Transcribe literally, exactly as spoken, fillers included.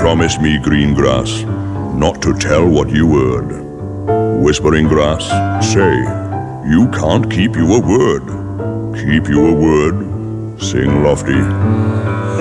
promise me, green grass, not to tell what you heard. Whispering grass, say, you can't keep your word. Keep your word, sing lofty.